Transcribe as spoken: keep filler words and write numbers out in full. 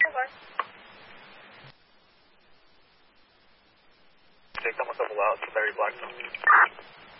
Bye-bye. Okay, come on, double out. It's very black zone.